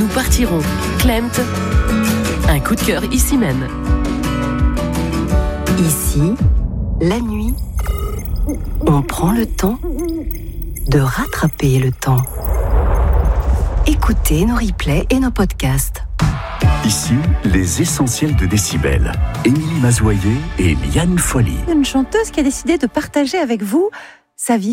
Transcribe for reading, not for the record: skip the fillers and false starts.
partirons. Klemt, un coup de cœur ici même. Ici, la nuit, on prend le temps de rattraper le temps. Écoutez nos replays et nos podcasts. Ici, les essentiels de Décibel. Émilie Mazoyer et Liane Folly. Une chanteuse qui a décidé de partager avec vous sa vie.